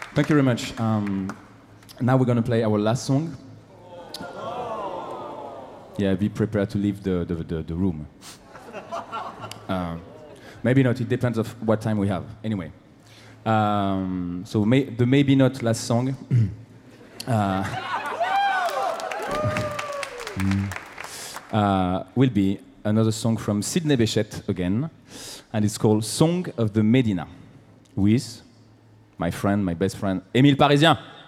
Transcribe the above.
Thank you very much. Now we're going to play our last song. Yeah, be prepared to leave the room. Maybe not, it depends of what time we have. Anyway. So the maybe not last song will be another song from Sidney Bechet again, and it's called Song of the Medina, with my friend, my best friend, Émile Parisien.